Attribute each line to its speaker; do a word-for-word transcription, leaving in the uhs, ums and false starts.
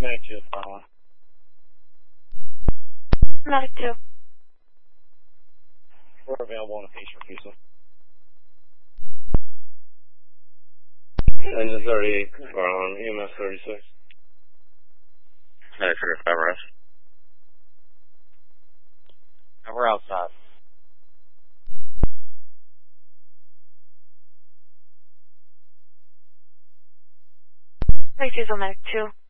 Speaker 1: Medic two, final one.
Speaker 2: Medic two.
Speaker 1: We're available on a patient refusal.
Speaker 3: Engine thirty-eight, or on E M S thirty-six.
Speaker 4: Medic thirty-five, rest.
Speaker 5: And we're outside.
Speaker 2: Refusal, Medic two.